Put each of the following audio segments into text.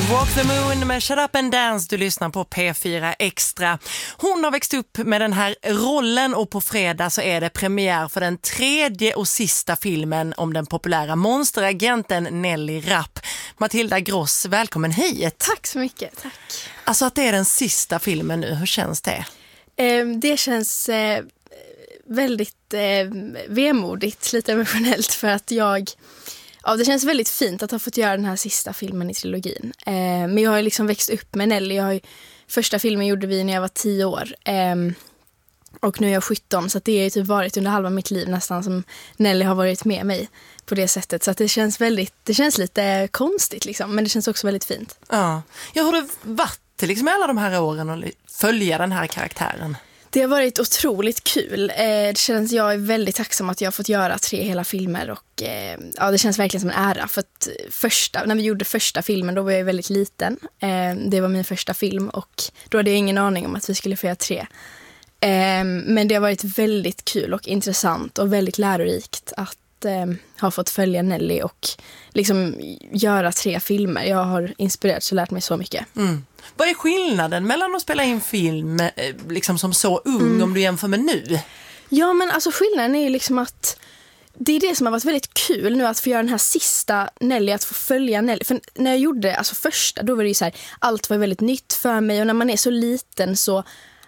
Walk the Moon med Shut Up and Dance. Du lyssnar på P4 Extra. Hon har växt upp med den här rollen och på fredag så är det premiär för den tredje och sista filmen om den populära monsteragenten Nelly Rapp. Matilda Gross, välkommen hit. Tack så mycket, tack. Alltså att det är den sista filmen nu, hur känns det? Det känns väldigt vemodigt, lite emotionellt för att det känns väldigt fint att ha fått göra den här sista filmen i trilogin. Men jag har liksom växt upp med Nelly. Första filmen gjorde vi när jag var 10 år. Och nu är jag 17, så att det har typ varit under halva mitt liv nästan som Nelly har varit med mig på det sättet. Så att det känns lite konstigt liksom, men det känns också väldigt fint. Ja, hur har det varit liksom alla de här åren att följa den här karaktären? Det har varit otroligt kul. Jag är väldigt tacksam att jag har fått göra 3 hela filmer och det känns verkligen som en ära. För att när vi gjorde första filmen, då var jag väldigt liten. Det var min första film och då hade jag ingen aning om att vi skulle få göra 3. Men det har varit väldigt kul och intressant och väldigt lärorikt att ha fått följa Nelly och liksom göra 3 filmer. Jag har inspirerats och lärt mig så mycket. Mm. Vad är skillnaden mellan att spela in film liksom som så ung om du jämför med nu? Ja, men alltså skillnaden är ju liksom att det är det som har varit väldigt kul nu att få göra den här sista Nelly, att få följa Nelly. För när jag gjorde första, då var det ju så här, allt var väldigt nytt för mig och när man är så liten så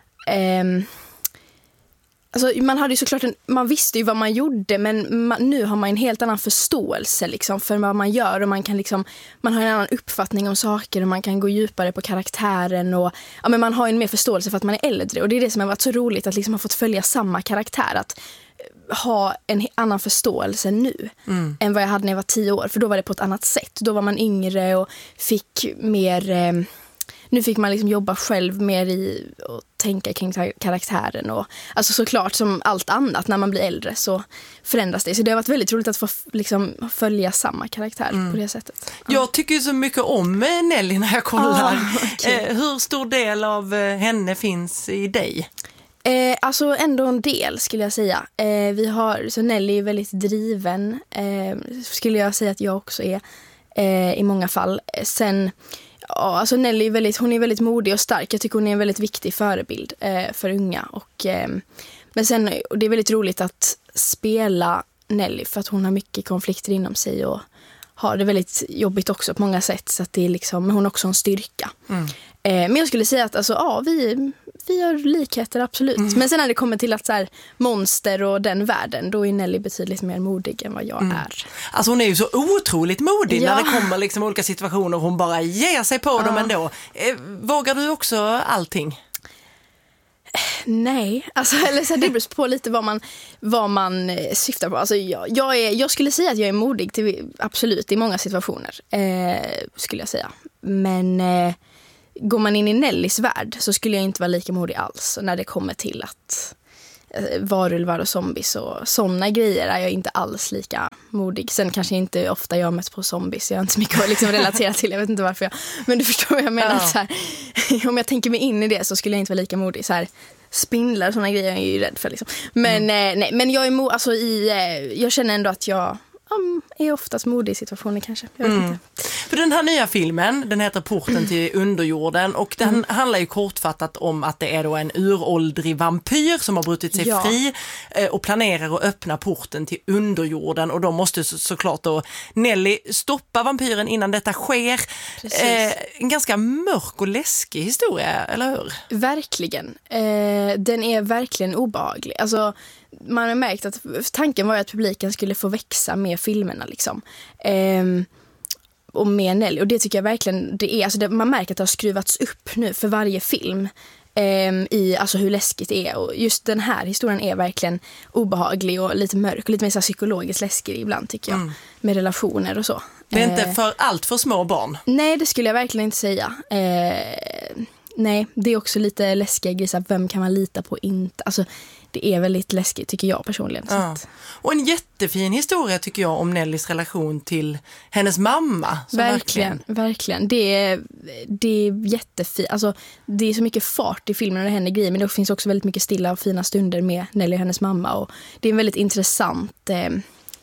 man hade ju såklart man visste ju vad man gjorde, men nu har man en helt annan förståelse liksom för vad man gör och man kan man har en annan uppfattning om saker och man kan gå djupare på karaktären och men man har en mer förståelse för att man är äldre och det är det som har varit så roligt att liksom ha fått följa samma karaktär, att ha en annan förståelse nu än vad jag hade när jag var 10 år, för då var det på ett annat sätt. Då var man yngre och fick mer nu fick man liksom jobba själv mer i och tänka kring karaktären och alltså såklart som allt annat när man blir äldre så förändras det. Så det har varit väldigt roligt att få följa samma karaktär på det sättet. Ja. Jag tycker ju så mycket om Nelly när jag kollar. Okay. Hur stor del av henne finns i dig? Alltså ändå en del skulle jag säga. Så Nelly är väldigt driven. Skulle jag säga att jag också är i många fall. Sen alltså Nelly hon är väldigt modig och stark. Jag tycker hon är en väldigt viktig förebild för unga. Men sen, och det är väldigt roligt att spela Nelly för att hon har mycket konflikter inom sig och har det väldigt jobbigt också på många sätt. Så att det är liksom, hon har också en styrka. Men jag skulle säga att vi har likheter, absolut. Men sen när det kommer till att så här, monster och den världen, då är Nelly betydligt mer modig än vad jag är. Alltså hon är ju så otroligt modig när det kommer liksom olika situationer. Hon bara ger sig på dem ändå. Vågar du också allting? Nej, eller så det beror på lite vad man syftar på. Alltså jag skulle säga att jag är modig absolut i många situationer, skulle jag säga. Men går man in i Nellys värld så skulle jag inte vara lika modig alls när det kommer till att varulvar och zombies och sådana grejer är jag inte alls lika modig. Sen kanske inte ofta jag har mött på zombies. Jag har inte så mycket att liksom relatera till. Jag vet inte varför men du förstår vad jag menar. Så här, om jag tänker mig in i det så skulle jag inte vara lika modig. Så här, spindlar och sådana grejer är jag ju rädd för. Liksom. Men, nej, men jag är jag känner ändå att jag är oftast modig i situationer kanske. Jag vet inte. För den här nya filmen, den heter Porten till underjorden och den handlar ju kortfattat om att det är då en uråldrig vampyr som har brutit sig fri och planerar att öppna porten till underjorden och de måste såklart då Nelly stoppa vampyren innan detta sker. En ganska mörk och läskig historia, eller hur? Verkligen. Den är verkligen obehaglig. Alltså man har märkt att tanken var att publiken skulle få växa med filmerna liksom. Och med Nelly. Och det tycker jag verkligen det är. Alltså man märker att det har skruvats upp nu för varje film i alltså hur läskigt det är. Och just den här historien är verkligen obehaglig och lite mörk och lite mer så psykologiskt läskig ibland tycker jag. Med relationer och så. Det är inte för allt för små barn? Nej, det skulle jag verkligen inte säga. Nej, det är också lite läskiga grejer. Vem kan man lita på inte? Alltså det är väldigt läskigt tycker jag personligen. Ja. Och en jättefin historia tycker jag om Nellys relation till hennes mamma. Verkligen. Det är jättefint. Alltså, det är så mycket fart i filmen och det händer grejer, men det finns också väldigt mycket stilla och fina stunder med Nelly och hennes mamma. Och det är en väldigt intressant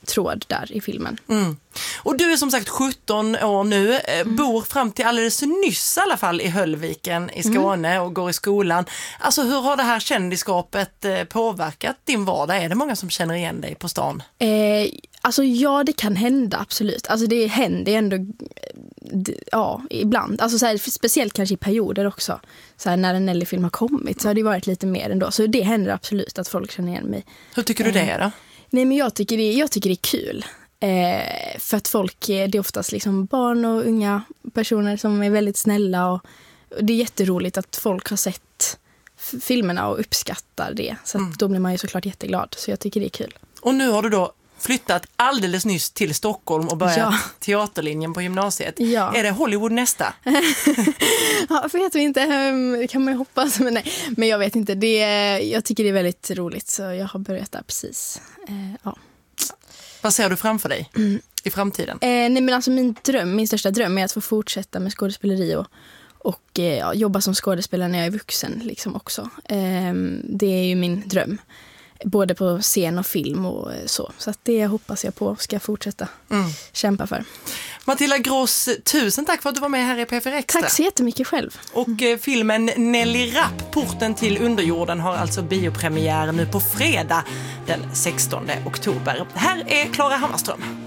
tråd där i filmen. Och du är som sagt 17 år nu, bor fram till alldeles nyss i alla fall i Höllviken i Skåne och går i skolan. Alltså hur har det här kändisskapet påverkat din vardag? Är det många som känner igen dig på stan? Alltså ja, det kan hända absolut. Alltså det händer ändå ibland. Alltså så här, speciellt kanske i perioder också. Så här, när en Nelly-film har kommit så har det varit lite mer ändå. Så det händer absolut att folk känner igen mig. Hur tycker du det är då? Nej, men jag tycker det är kul. För att folk, det är oftast liksom barn och unga personer som är väldigt snälla. Och det är jätteroligt att folk har sett filmerna och uppskattar det. Så att då blir man ju såklart jätteglad. Så jag tycker det är kul. Och nu har du då flyttat alldeles nyss till Stockholm och börjat teaterlinjen på gymnasiet. Ja. Är det Hollywood nästa? Ja, jag vet inte. Det kan man ju hoppas. Men, nej. Men jag vet inte. Jag tycker det är väldigt roligt. Så jag har börjat där precis. Ja. Vad ser du framför dig i framtiden? Nej, men alltså min största dröm är att få fortsätta med skådespeleri och jobba som skådespelare när jag är vuxen liksom också. Det är ju min dröm. Både på scen och film och så. Så att det hoppas jag på ska fortsätta kämpa för. Matilda Gross, tusen tack för att du var med här i P4 Extra. Tack så jättemycket själv. Och filmen Nelly Rapp, Porten till underjorden, har alltså biopremiär nu på fredag den 16 oktober. Här är Klara Hammarström.